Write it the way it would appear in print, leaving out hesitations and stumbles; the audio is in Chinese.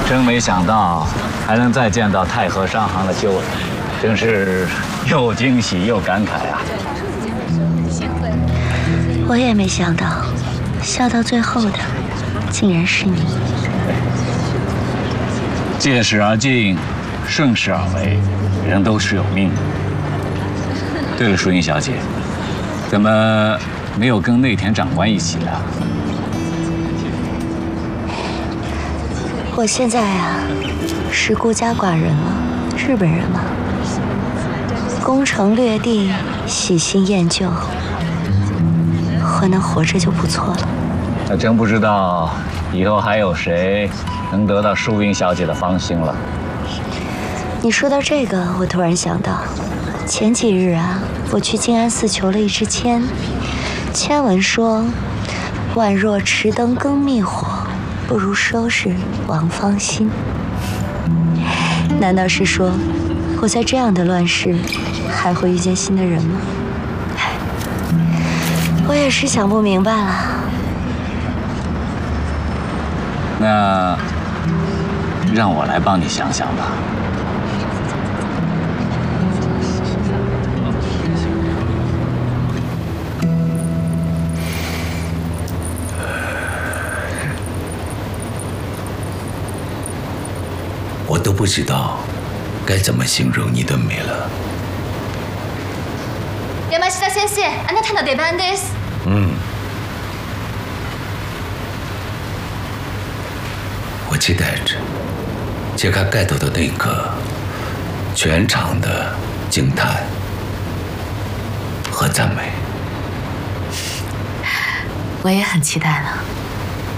真没想到还能再见到太和商行的旧人，真是又惊喜又感慨啊！ 我也没想到，笑到最后的竟然是你。 借势而进，顺势而为，人都是有命的。对了，淑英小姐，怎么没有跟内田长官一起啊？ 我现在啊，是孤家寡人了，日本人嘛，攻城略地，喜新厌旧，我能活着就不错了。 还真不知道以后还有谁能得到淑英小姐的芳心了。 你说到这个，我突然想到，前几日啊，我去静安寺求了一支签，签文说：“宛若持灯更灭火，不如收拾王芳心。”难道是说，我在这样的乱世还会遇见新的人吗？我也是想不明白了。 那让我来帮你想想吧。 我都不知道该怎么形容你的美了。 山下先生，あなたの出番です。 我期待着揭开盖头的那一刻，全场的惊叹和赞美。 我也很期待呢。